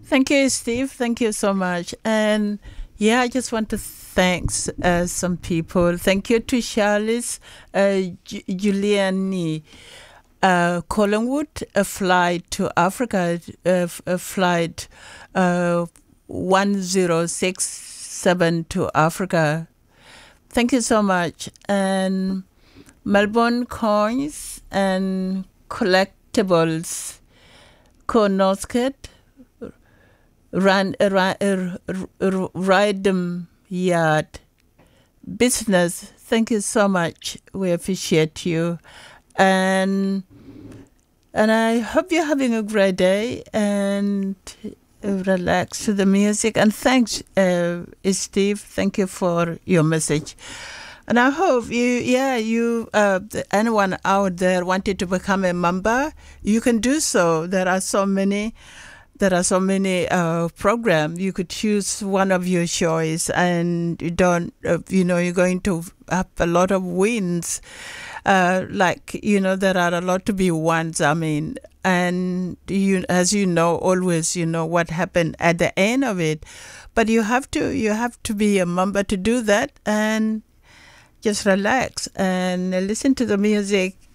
Thank you, Steve. Thank you so much. And yeah, I just want to thank some people. Thank you to Charles, Giuliani, Collingwood, a flight to Africa, a flight 1067 to Africa. Thank you so much. And Melbourne Coins and Collectibles, Cornosket, Rydom Yard Business. Thank you so much. We appreciate you. And I hope you're having a great day and relax to the music. And thanks, Steve. Thank you for your message. And I hope anyone out there wanted to become a member, you can do so. There are so many programs. You could choose one of your choice, and you don't, you're going to have a lot of wins. There are a lot to be won. I mean, and as you know, always, what happened at the end of it. But you have to be a member to do that, and just relax and listen to the music